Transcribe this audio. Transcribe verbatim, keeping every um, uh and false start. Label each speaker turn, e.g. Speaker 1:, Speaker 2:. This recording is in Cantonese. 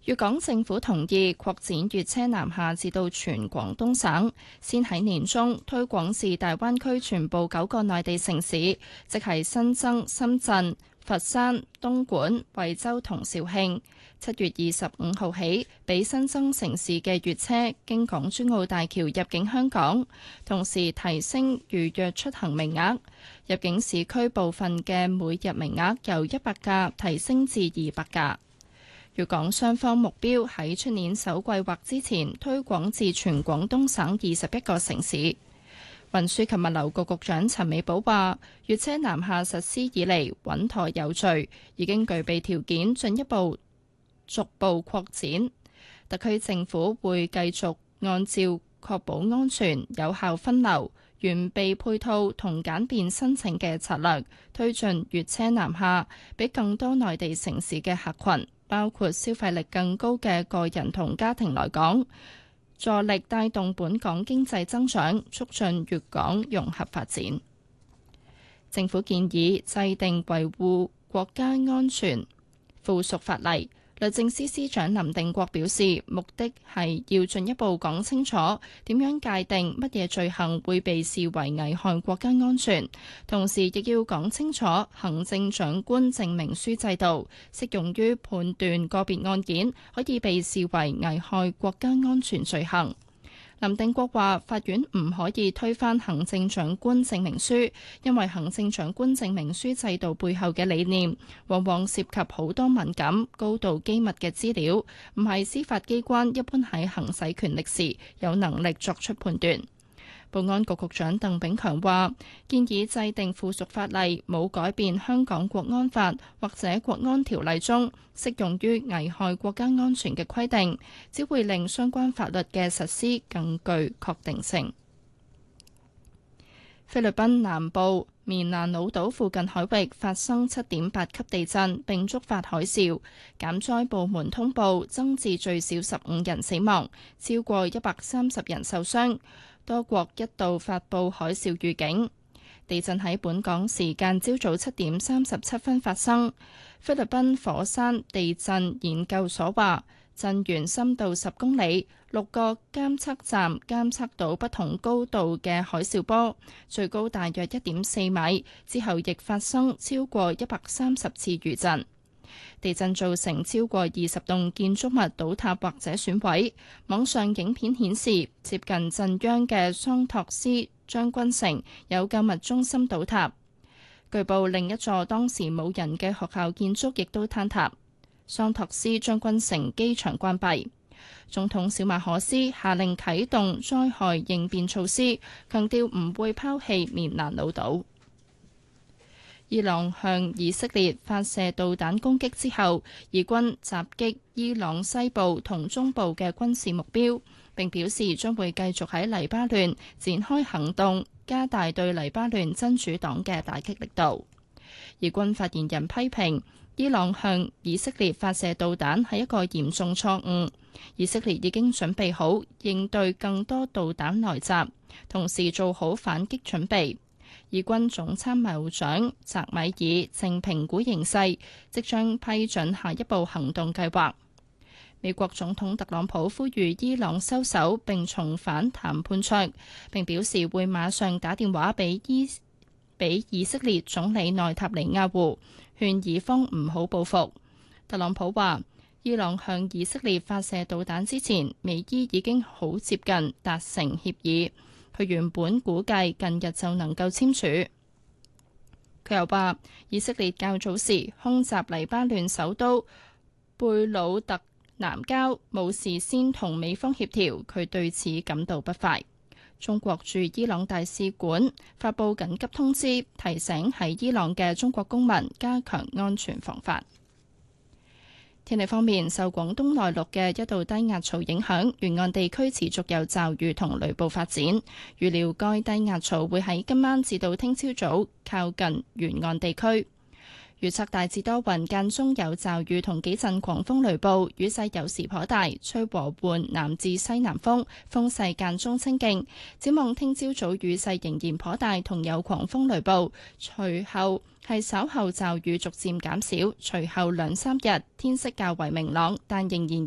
Speaker 1: 粵港政府同意擴展粵車南下至到全廣東省，先喺年中推廣至大灣區全部九個內地城市，即係新增深圳、佛山、東莞、惠州同肇慶。七月二十五號起，俾新增城市嘅粵車經港珠澳大橋入境香港，同時提升預約出行名額。入境市區部分嘅每日名額由一百架提升至二百架。粵港雙方目標喺出年首季或之前推廣至全廣東省二十一個城市。運輸及物流局局長陳美寶話：粵車南下實施以嚟穩妥有序，已經具備條件進一步逐步擴展。特區政府會繼續按照確保安全、有效分流、完備配套同簡便申請嘅策略，推進粵車南下，俾更多內地城市嘅客群，包括消費力更高嘅個人同家庭來港，助力帶動本港經濟增長，促進粵港融合發展。政府建議制定維護國家安全附屬法例。律政司司長林定國表示，目的係要進一步講清楚點樣界定乜嘢罪行會被視為危害國家安全，同時亦要講清楚行政長官證明書制度適用於判斷個別案件可以被視為危害國家安全罪行。林定國話：法院唔可以推翻行政長官證明書，因為行政長官證明書制度背後嘅理念，往往涉及好多敏感、高度機密嘅資料，唔係司法機關一般喺行使權力時有能力作出判斷。保安局局長鄧炳強話：建議制定附屬法例，冇改變香港國安法或者國安條例中適用於危害國家安全嘅規定，只會令相關法律嘅實施更具確定性。菲律賓南部棉蘭老島附近海域發生七點八級地震，並觸發海嘯，減災部門通報增至最少十五人死亡，超過一百三十人受傷。多國一度發布海嘯預警。地震喺本港時間朝早七點三十七分發生。菲律賓火山地震研究所話，震源深度十公里，六個監測站監測到不同高度嘅海嘯波，最高大約一點四米。之後亦發生超過一百三十次餘震。地震造成超過二十棟建築物倒塌或者損毀。網上影片顯示，接近震央嘅桑托斯將軍城有購物中心倒塌。據報另一座當時冇人嘅學校建築亦都坍塌。桑托斯將軍城機場關閉。總統小馬可斯下令啟動災害應變措施，強調唔會拋棄棉蘭老島。伊朗向以色列發射導彈攻擊之後，以軍襲擊伊朗西部同中部嘅軍事目標，並表示將會繼續喺黎巴嫩展開行動，加大對黎巴嫩真主黨嘅打擊力度。以軍發言人批評伊朗向以色列發射導彈係一個嚴重錯誤，以色列已經準備好應對更多導彈來襲，同時做好反擊準備。以軍總參謀長澤米爾正評估形勢，即將批准下一步行動計劃。美國總統特朗普呼籲伊朗收手並重返談判桌，並表示會馬上打電話俾伊俾以色列總理內塔尼亞胡，勸以方唔好報復。特朗普話：伊朗向以色列發射導彈之前，美伊已經好接近達成協議。佢原本估計近日就能夠簽署。佢又話，以色列較早時空襲黎巴嫩首都貝魯特南郊，冇事先同美方協調，佢對此感到不快。中國駐伊朗大使館發布緊急通知，提醒喺伊朗嘅中國公民加強安全防範。天氣方面，受廣東內陸嘅一道低壓槽影響，沿岸地區持續有驟雨同雷暴發展。預料該低壓槽會喺今晚至到聽朝早靠近沿岸地區。預測大致多雲，間中有驟雨同幾陣狂風雷暴，雨勢有時頗大，吹和緩南至西南風，風勢間中清勁。展望聽朝早雨勢仍然頗大，同有狂風雷暴，隨後係稍後驟雨逐漸減少，隨後兩三日天色較為明朗，但仍然